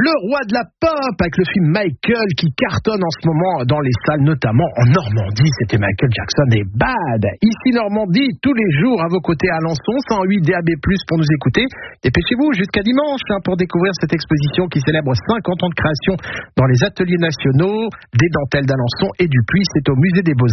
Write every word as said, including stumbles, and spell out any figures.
le roi de la pop avec le film Michael qui cartonne en ce moment dans les salles, notamment en Normandie. C'était Michael Jackson et Bad. Ici Normandie, tous les jours à vos côtés à Alençon, cent huit D A B plus pour nous écouter. Dépêchez-vous jusqu'à dimanche hein, pour découvrir cette exposition qui célèbre cinquante ans de création dans les ateliers nationaux des dentelles d'Alençon et du Puy. C'est au musée des Beaux-Arts.